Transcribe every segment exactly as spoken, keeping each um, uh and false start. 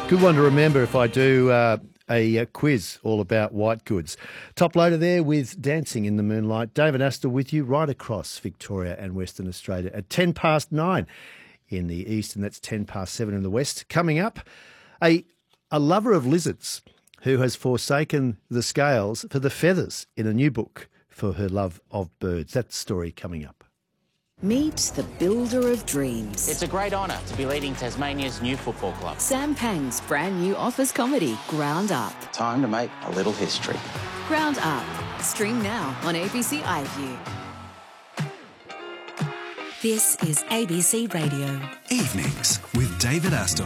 Good one to remember if I do uh, a, a quiz all about white goods. Top loader there with Dancing in the Moonlight. David Astor with you right across Victoria and Western Australia at ten past nine in the east, and that's ten past seven in the west. Coming up, a, a lover of lizards who has forsaken the scales for the feathers in a new book for her love of birds. That story coming up. Meet the builder of dreams. It's a great honour to be leading Tasmania's new football club. Sam Pang's brand new office comedy, Ground Up. Time to make a little history. Ground Up. Stream now on A B C iView. This is A B C Radio. Evenings with David Astor.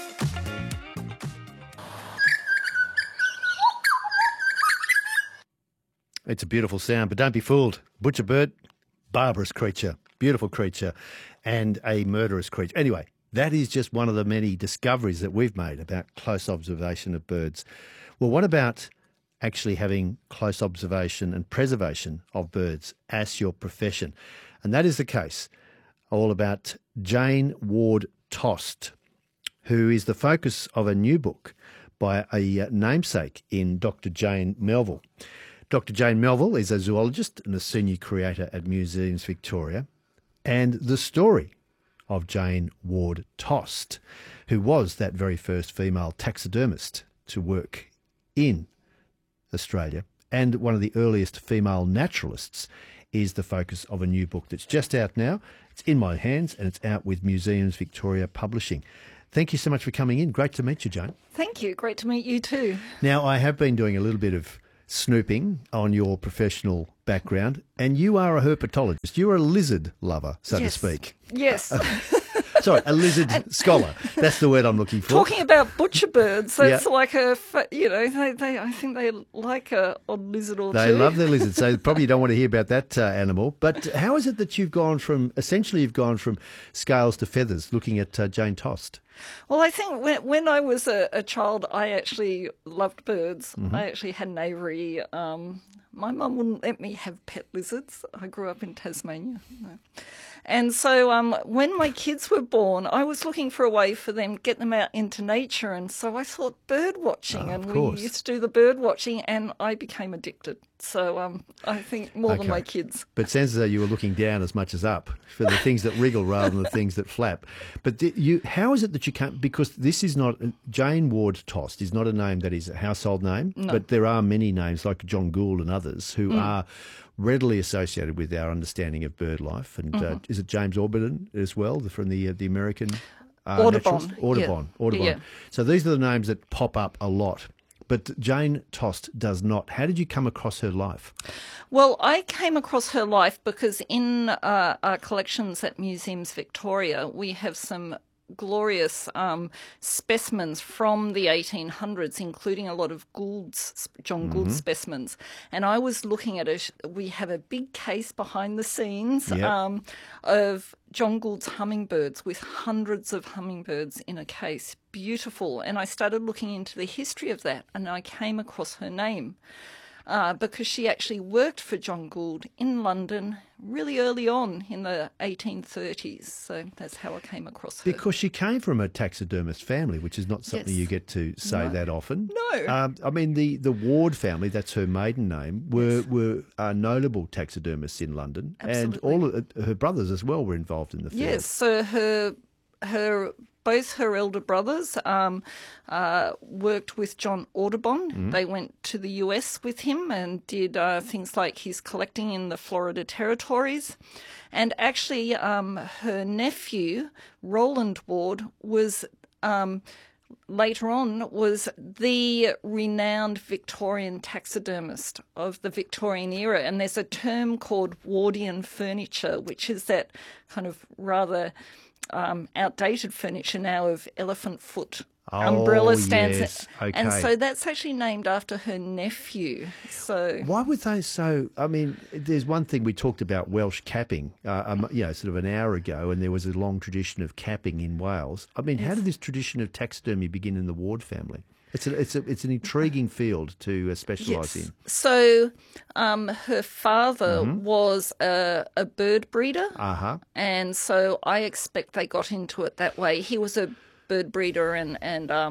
It's a beautiful sound, but don't be fooled. Butcherbird, barbarous creature, beautiful creature, and a murderous creature. Anyway, that is just one of the many discoveries that we've made about close observation of birds. Well, what about actually having close observation and preservation of birds as your profession? And that is the case all about Jane Ward Tost, who is the focus of a new book by a namesake in Doctor Jane Melville. Doctor Jane Melville is a zoologist and a senior curator at Museums Victoria. And the story of Jane Ward Tost, who was that very first female taxidermist to work in Australia and one of the earliest female naturalists, is the focus of a new book that's just out now. It's in my hands and it's out with Museums Victoria Publishing. Thank you so much for coming in. Great to meet you, Jane. Thank you. Great to meet you too. Now, I have been doing a little bit of snooping on your professional background, and you are a herpetologist. You're a lizard lover, so yes. to speak. Yes. Sorry, a lizard scholar. That's the word I'm looking for. Talking about butcher birds, so Yeah. it's like a, you know, they, they, I think they like a odd lizard or They two. love their lizards, so probably you don't want to hear about that uh, animal. But how is it that you've gone from, essentially you've gone from scales to feathers, looking at uh, Jane Tost? Well, I think when, when I was a, a child, I actually loved birds. Mm-hmm. I actually had an aviary. Um, my mum wouldn't let me have pet lizards. I grew up in Tasmania. No. And so um, when my kids were born, I was looking for a way for them to get them out into nature. And so I thought bird watching. Oh, and of we course. used to do the bird watching, and I became addicted. So um, I think more Okay. than my kids. But it sounds as though you were looking down as much as up for the things that wriggle rather than the things that flap. But di- you, how is it that you can't, because this is not, Jane Ward Tost is not a name that is a household name, No. but there are many names like John Gould and others who Mm. are readily associated with our understanding of bird life. And Mm-hmm. uh, is it James Audubon as well, the- from the, uh, the American uh, Audubon, naturalist? Audubon. yeah. Audubon. Yeah. So these are the names that pop up a lot. But Jane Tost does not. How did you come across her life? Well, I came across her life because in uh, our collections at Museums Victoria, we have some glorious um, specimens from the eighteen hundreds, including a lot of Gould's, John Gould Mm-hmm. specimens. And I was looking at it. We have a big case behind the scenes Yep. um, of John Gould's hummingbirds with hundreds of hummingbirds in a case. Beautiful. And I started looking into the history of that, and I came across her name. Uh, because she actually worked for John Gould in London really early on in the eighteen thirties. So that's how I came across her. Because she came from a taxidermist family, which is not something Yes. you get to say No. that often. No. Um, I mean, the, the Ward family, that's her maiden name, were, were uh, notable taxidermists in London. And Absolutely. all of, uh, her brothers as well were involved in the field. Yes, so her, her, both her elder brothers um, uh, worked with John Audubon. Mm-hmm. They went to the U S with him and did uh, things like his collecting in the Florida territories. And actually, um, her nephew, Roland Ward, was um, later on was the renowned Victorian taxidermist of the Victorian era. And there's a term called Wardian furniture, which is that kind of rather um, outdated furniture now of elephant foot Oh, umbrella stands. yes. And Okay. so that's actually named after her nephew. So Why were they so? I mean, there's one thing we talked about Welsh capping, uh, um, you know, sort of an hour ago, and there was a long tradition of capping in Wales. I mean, how did this tradition of taxidermy begin in the Ward family? It's a, it's a, it's an intriguing field to uh, specialise in. So um, her father Mm-hmm. was a, a bird breeder, Uh huh. and so I expect they got into it that way. He was a bird breeder and, and um,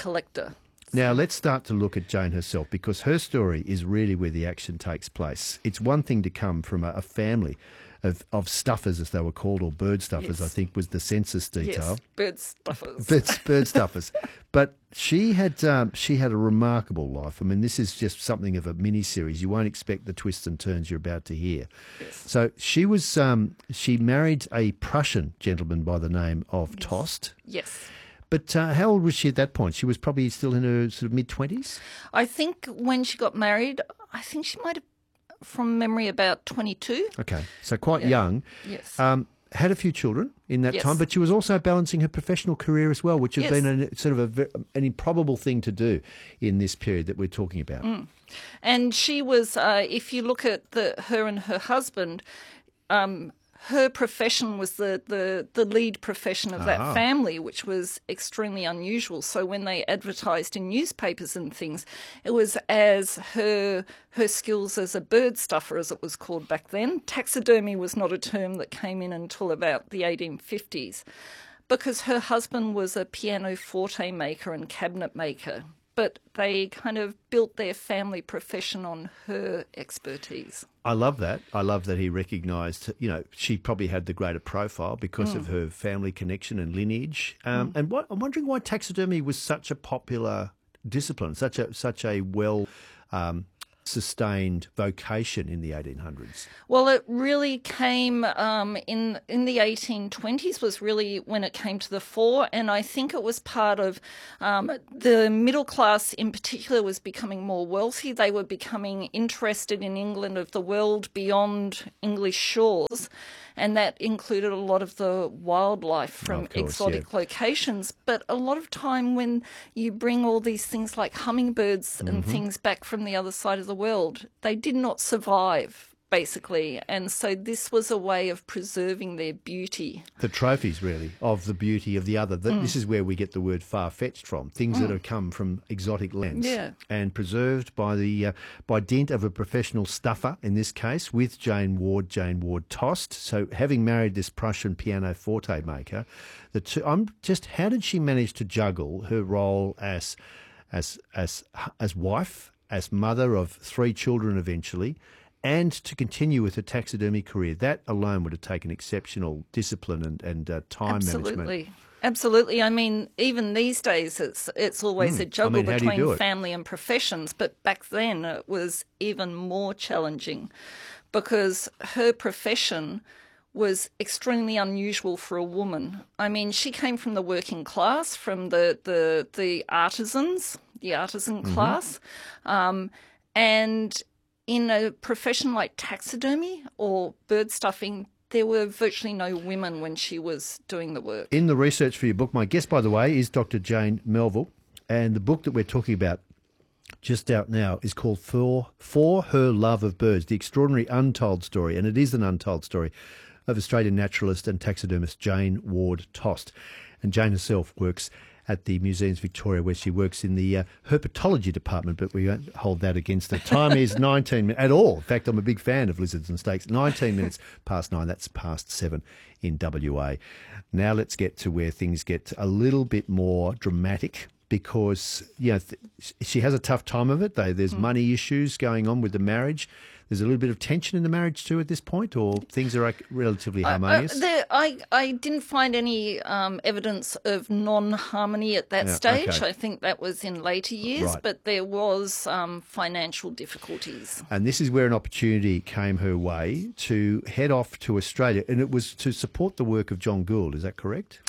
collector. Now, let's start to look at Jane herself, because her story is really where the action takes place. It's one thing to come from a, a family of, of stuffers, as they were called, or bird stuffers, Yes. I think was the census detail. Yes, bird stuffers. Bird, bird stuffers. But she had um, she had a remarkable life. I mean, this is just something of a mini-series. You won't expect the twists and turns you're about to hear. Yes. So she was um, she married a Prussian gentleman by the name of Tost. Yes. But uh, how old was she at that point? She was probably still in her sort of mid-twenties? I think when she got married, I think she might have, from memory, about twenty-two. Okay, so quite Yeah. young. Yes. Um, had a few children in that Yes. time, but she was also balancing her professional career as well, which had Yes. been a, sort of a, ve- an improbable thing to do in this period that we're talking about. And she was, uh, if you look at the her and her husband, um, her profession was the, the, the lead profession of Ah. that family, which was extremely unusual. So when they advertised in newspapers and things, it was as her her skills as a bird stuffer, as it was called back then. Taxidermy was not a term that came in until about the eighteen fifties, because her husband was a pianoforte maker and cabinet maker. But they kind of built their family profession on her expertise. I love that. I love that he recognised, you know, she probably had the greater profile because Mm. of her family connection and lineage. Um, And what, I'm wondering why taxidermy was such a popular discipline, such a such a well um, sustained vocation in the eighteen hundreds. Well, it really came um, in in the eighteen twenties was really when it came to the fore, and I think it was part of um, the middle class in particular was becoming more wealthy. They were becoming interested in England of the world beyond English shores, and that included a lot of the wildlife from Of course, exotic yeah. locations. But a lot of time when you bring all these things like hummingbirds and Mm-hmm. things back from the other side of the world, they did not survive, basically. And so this was a way of preserving their beauty. The trophies, really, of the beauty of the other. Th- Mm. This is where we get the word far-fetched from, things that have come from exotic lands Yeah. and preserved by the uh, by dint of a professional stuffer, in this case, with Jane Ward, Jane Ward Tost. So having married this Prussian pianoforte maker, the two, I'm just, how did she manage to juggle her role as, as, as, as wife, as mother of three children eventually, and to continue with her taxidermy career? That alone would have taken exceptional discipline and, and uh, time management. Absolutely. Absolutely. I mean, even these days, it's it's always a juggle mean, how do you do between it? family and professions. But back then, it was even more challenging because her profession was extremely unusual for a woman. I mean, she came from the working class, from the the, the artisans, the artisan Mm-hmm. class, um, and in a profession like taxidermy or bird stuffing, there were virtually no women when she was doing the work. In the research for your book, my guest, by the way, is Doctor Jane Melville, and the book that we're talking about just out now is called For, For Her Love of Birds, The Extraordinary Untold Story, and it is an untold story of Australian naturalist and taxidermist Jane Ward Tost. And Jane herself works at the Museums Victoria, where she works in the uh, herpetology department, but we won't hold that against her. Time is nineteen minutes at all. In fact, I'm a big fan of lizards and snakes. nineteen minutes past nine. That's past seven in W A. Now let's get to where things get a little bit more dramatic, because you know th- she has a tough time of it. They, there's money issues going on with the marriage. There's a little bit of tension in the marriage too at this point, or things are like, relatively harmonious. Uh, there, I, I didn't find any um, evidence of non-harmony at that Yeah, stage. okay. I think that was in later years, Right. but there was um, financial difficulties. And this is where an opportunity came her way to head off to Australia, and it was to support the work of John Gould. Is that correct?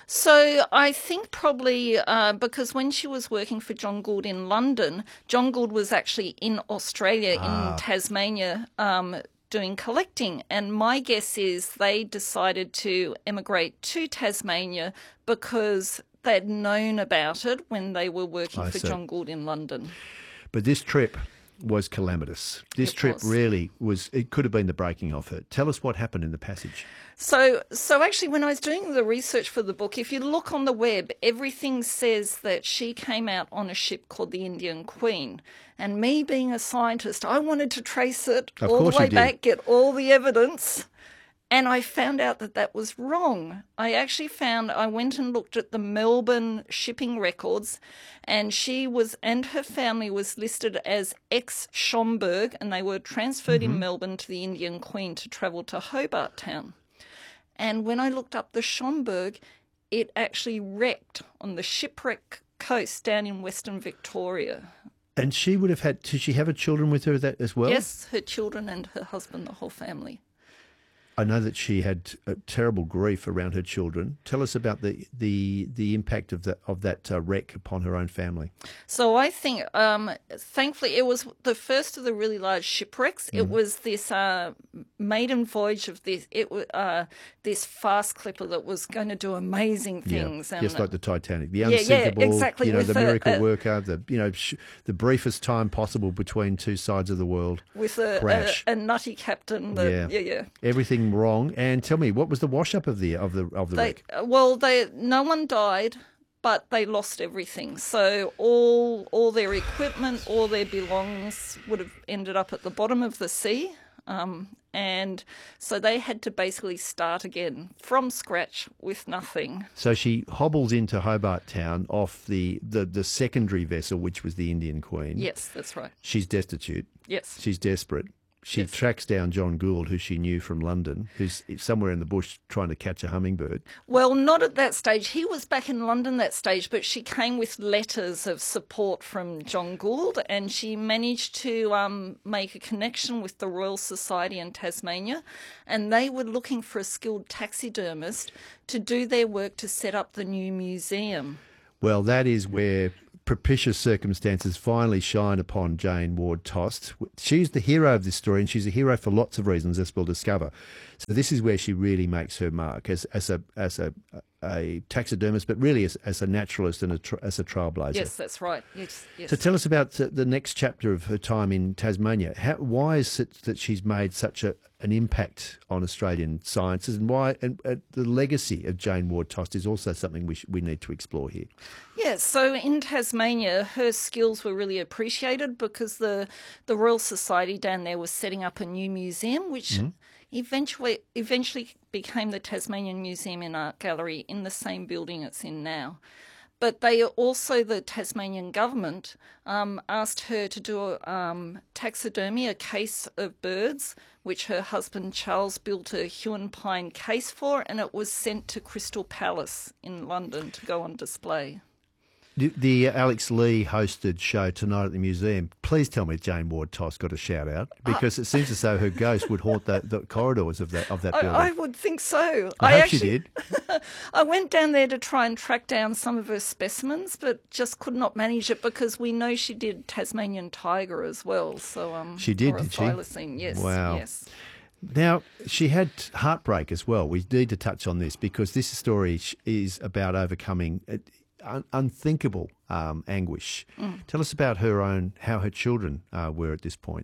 So I think probably uh, because when she was working for John Gould in London, John Gould was actually in Australia, in Tasmania, um, doing collecting. And my guess is they decided to emigrate to Tasmania because they'd known about it when they were working I for see. John Gould in London. But this trip was calamitous. This It trip was. really was, it could have been the breaking of her. Tell us what happened in the passage. So, so actually, when I was doing the research for the book, if you look on the web, everything says that she came out on a ship called the Indian Queen. And me being a scientist, I wanted to trace it Of all course the you way did. back, get all the evidence. And I found out that that was wrong. I actually found, I went and looked at the Melbourne shipping records, and she was, and her family was listed as ex-Schomburg, and they were transferred in Melbourne to the Indian Queen to travel to Hobart Town. And when I looked up the Schomburg, it actually wrecked on the shipwreck coast down in Western Victoria. And she would have had, did she have her children with her that as well? Yes, her children and her husband, the whole family. I know that she had a terrible grief around her children. Tell us about the the, the impact of that of that uh, wreck upon her own family. So I think, um, thankfully, it was the first of the really large shipwrecks. Mm. It was this uh, maiden voyage of this it was uh, this fast clipper that was going to do amazing things. Yeah, and, just like the Titanic, the yeah, unsinkable, yeah, exactly, you know, the a, miracle a, worker, the you know sh- the briefest time possible between two sides of the world. With a, crash. a, a nutty captain. That, yeah. yeah, yeah. Everything wrong. And tell me, what was the wash up of the of the of the They, wreck? well, they no one died, but they lost everything. So all all their equipment, all their belongings would have ended up at the bottom of the sea. Um, and so they had to basically start again from scratch with nothing. So she hobbles into Hobart Town off the, the, the secondary vessel, which was the Indian Queen. Yes, that's right. She's destitute. Yes. She's desperate. She Yes. tracks down John Gould, who she knew from London, who's somewhere in the bush trying to catch a hummingbird. Well, not at that stage. He was back in London that stage, but she came with letters of support from John Gould, and she managed to um, make a connection with the Royal Society in Tasmania, and they were looking for a skilled taxidermist to do their work to set up the new museum. Well, that is where propitious circumstances finally shine upon Jane Ward Tost. She's the hero of this story, and she's a hero for lots of reasons, as we'll discover. So this is where she really makes her mark as as a as a a taxidermist, but really as, as a naturalist and a, as a trailblazer. Yes, that's right. Yes, yes. So tell us about the next chapter of her time in Tasmania. How, why is it that she's made such a, an impact on Australian sciences, and why and, uh, the legacy of Jane Ward Tost is also something we sh- we need to explore here. Yeah, so in Tasmania, her skills were really appreciated because the the Royal Society down there was setting up a new museum, which mm-hmm. eventually eventually became the Tasmanian Museum and Art Gallery in the same building it's in now. But they also, the Tasmanian government, um, asked her to do a um, taxidermy, a case of birds, which her husband Charles built a Huon pine case for, and it was sent to Crystal Palace in London to go on display. The, the Alex Lee hosted show Tonight at the Museum. Please tell me Jane Ward Tost got a shout out, because it seems as though her ghost would haunt the, the corridors of that of that I, building. I would think so. I, I hope actually, she did. I went down there to try and track down some of her specimens, but just could not manage it because we know she did Tasmanian tiger as well. So um, she did, or a did she? thylacine, yes, wow. yes. Now, she had heartbreak as well. We need to touch on this because this story is about overcoming un- unthinkable um, anguish. Mm. Tell us about her own, how her children uh, were at this point.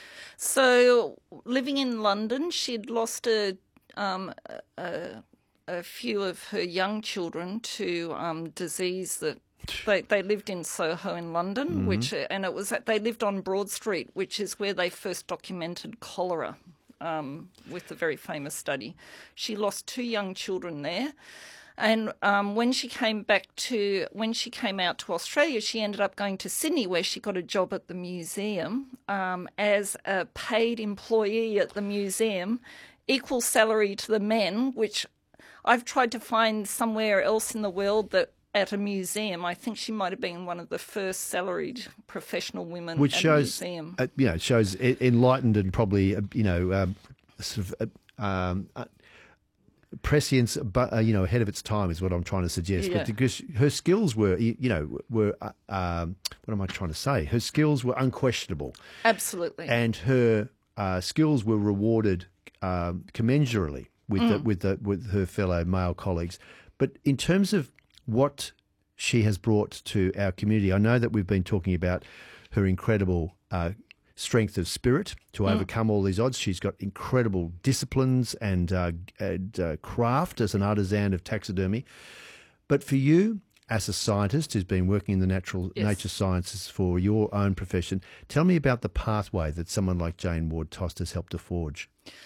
So, living in London, she'd lost a, um, a, a few of her young children to um, disease that They they lived in Soho in London, mm-hmm. which and it was they lived on Broad Street, which is where they first documented cholera um, with the very famous study. She lost two young children there, and um, when she came back to when she came out to Australia, she ended up going to Sydney, where she got a job at the museum um, as a paid employee at the museum, equal salary to the men, which I've tried to find somewhere else in the world that. At a museum, I think she might have been one of the first salaried professional women Which at shows, a museum. Uh, you know, shows enlightened and probably, uh, you know, um, sort of uh, um, uh, prescience, but uh, you know, ahead of its time is what I'm trying to suggest. Yeah. But because her skills were, you know, were uh, um, what am I trying to say? Her skills were unquestionable. Absolutely. And her uh, skills were rewarded um, commensurately with Mm. the, with the, with her fellow male colleagues. But in terms of what she has brought to our community, I know that we've been talking about her incredible uh, strength of spirit to mm. overcome all these odds. She's got incredible disciplines and, uh, and uh, craft as an artisan of taxidermy. But for you, as a scientist who's been working in the natural yes. nature sciences for your own profession, tell me about the pathway that someone like Jane Ward Tost has helped to forge.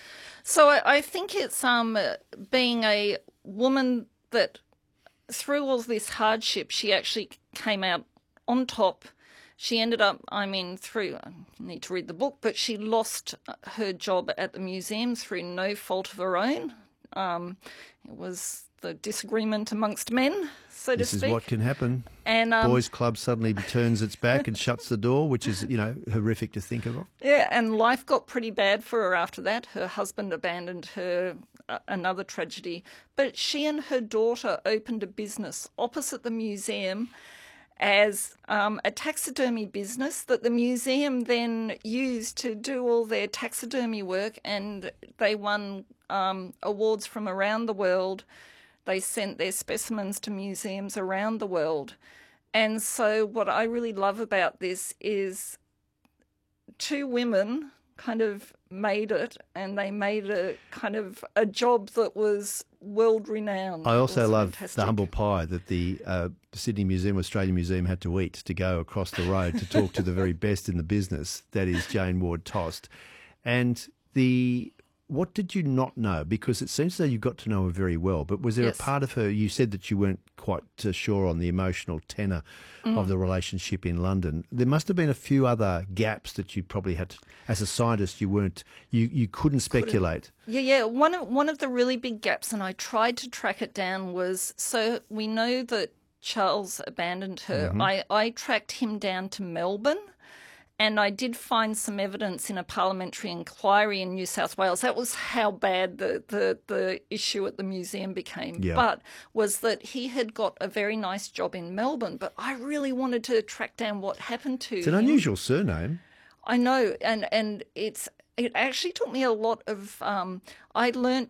So I, I think it's um being a woman that through all this hardship, she actually came out on top. She ended up, I mean, through, I need to read the book, but she lost her job at the museum through no fault of her own. Um, it was the disagreement amongst men, so This to is speak. what can happen. And um, Boys' Club suddenly turns its back and shuts the door, which is, you know, horrific to think of. Yeah, and life got pretty bad for her after that. Her husband abandoned her, uh, another tragedy. But she and her daughter opened a business opposite the museum as um, a taxidermy business that the museum then used to do all their taxidermy work, and they won um, awards from around the world. They sent their specimens to museums around the world. And so what I really love about this is two women kind of made it, and they made a kind of a job that was world renowned. I also It was love fantastic. the humble pie that the uh, Sydney Museum, Australian Museum had to eat to go across the road to talk to the very best in the business, that is Jane Ward Tost. And the what did you not know? Because it seems as though you got to know her very well, but was there Yes. a part of her, you said that you weren't quite uh, sure on the emotional tenor Mm. of the relationship in London. There must have been a few other gaps that you probably had, to, as a scientist, you weren't, you, you couldn't speculate. Yeah, yeah. One of one of the really big gaps, and I tried to track it down, was so we know that Charles abandoned her. Mm-hmm. I, I tracked him down to Melbourne, and I did find some evidence in a parliamentary inquiry in New South Wales. That was how bad the, the, the issue at the museum became. Yeah. But was that he had got a very nice job in Melbourne, but I really wanted to track down what happened to It's an him. unusual surname. I know, and and it's it actually took me a lot of. Um, I learnt